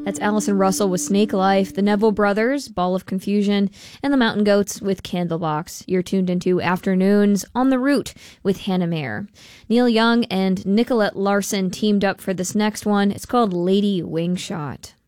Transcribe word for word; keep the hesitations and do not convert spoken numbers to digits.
That's Allison Russell with Snake Life, the Neville Brothers, Ball of Confusion, and the Mountain Goats with Candlebox. You're tuned into Afternoons on the Route with Hannah Mayer. Neil Young and Nicolette Larson teamed up for this next one. It's called Lady Wingshot.